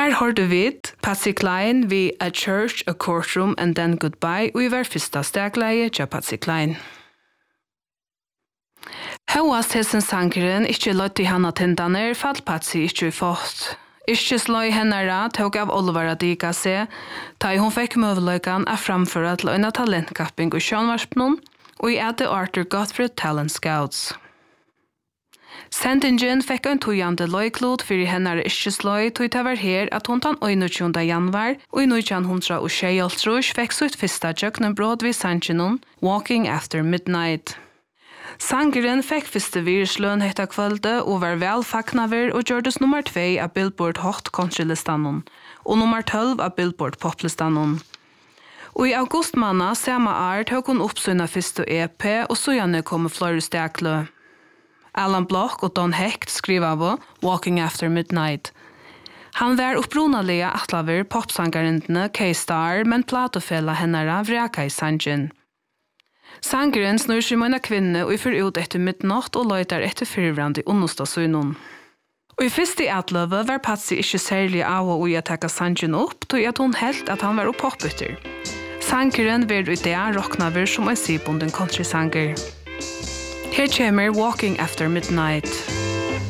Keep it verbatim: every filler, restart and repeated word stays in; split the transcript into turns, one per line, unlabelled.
Her hørte vi Patsy Cline vi A Church, A Courtroom and Then Goodbye og i var første stegleie til Patsy Cline. Høyast hessen sangeren ikke løtt i henne tindaner, fall Patsy ikke fått. Ikke sløy hennara tog av Olvara dika seg, da hun fikk møveløykan av framføre til øyne talentkapping og sjønvarspen, og i etter Arthur Godfrey Talent Scouts. Sendingen fikk en tojande løyklod for hennare ikke sløy, tog det var her at hun den einogtjúnda januar og i nítjan hundrað og sjeyoghálvtrýss fikk sitt fyrsta jøknen Broadway sangen Walking After Midnight. Sangeren fikk første virsløn hetta kvölde og var vel fagnaver og gjørdes nummer tvei av Billboard Hot Country-listanen og nummer tolv av Billboard Pop-listanen. Og i augustmanna samme år tog hun oppsynna første E P og så gjerne kom flere steklø. Alan Bloch og Don Hecht skriva av Walking After Midnight. Han var opprunalige atlaver popsangarindene K-Star, men platofella hennara vreka i sangen. Sangeren snur seg med en kvinne og får ut etter midnatt og løyter etter fyrvrand i understa synon. Og i første atløve var Patsy ikke særlig av å uattaka sangen opp, tog at hun helt at han var oppopbytter. Sangeren var i det rocknaver som en sibunden countrysanger. Her kommer Walking After Midnight.